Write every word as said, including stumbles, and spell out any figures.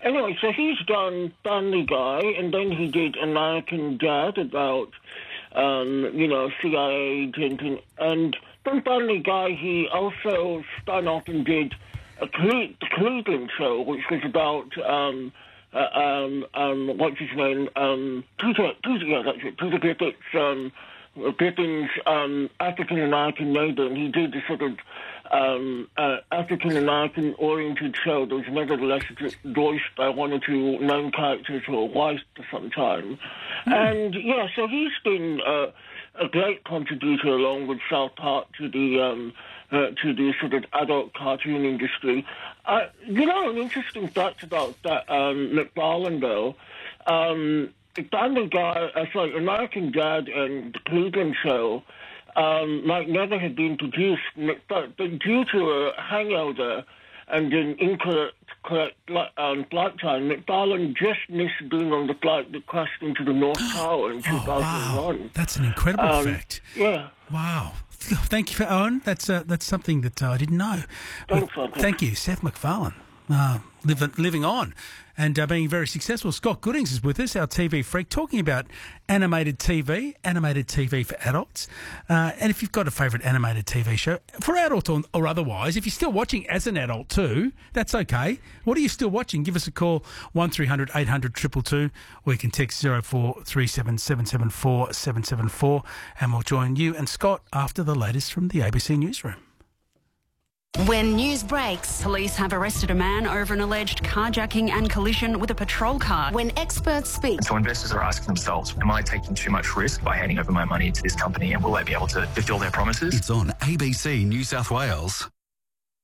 anyway, so he's done Family Guy, and then he did American Dad about, um, you know, C I A agent, and, and from Family Guy, he also spun off and did a Cle- the Cleveland Show, which was about, um, uh, um, um, what's his name, um, Peter, Peter, yeah, that's it, Peter Griffin's, um, Griffin's um, African-American neighbor, and he did a sort of um, uh, African-American oriented show that was nevertheless voiced by one or two known characters who were white for some time. Mm. And, yeah, so he's been uh, a great contributor along with South Park to the um, uh, to the sort of adult cartoon industry. Uh, you know, an interesting fact about that um, McFarlane, though, um, Family Guy, uh, sorry, American Dad and the Cleveland Show um, might never have been produced, but, but due to a hangover and an incorrect correct, um, flight time, McFarlane just missed being on the flight that crashed into the North Tower in two thousand one. Oh, wow. That's an incredible um, fact. Yeah. Wow. Thank you, for Owen. That's uh, that's something that uh, I didn't know. Thanks, well, thank you, Seth MacFarlane. Uh, living, living on and uh, being very successful. Scott Goodings is with us, our T V freak, talking about animated T V, animated T V for adults. Uh, and if you've got a favourite animated T V show, for adult or, or otherwise, if you're still watching as an adult too, that's okay. What are you still watching? Give us a call, one three hundred eight hundred two two two, or you can text zero four three seven seven seven four seven seven four, and we'll join you and Scott after the latest from the A B C Newsroom. When news breaks, police have arrested a man over an alleged carjacking and collision with a patrol car. When experts speak. So investors are asking themselves, am I taking too much risk by handing over my money to this company, and will they be able to fulfil their promises? It's on A B C New South Wales.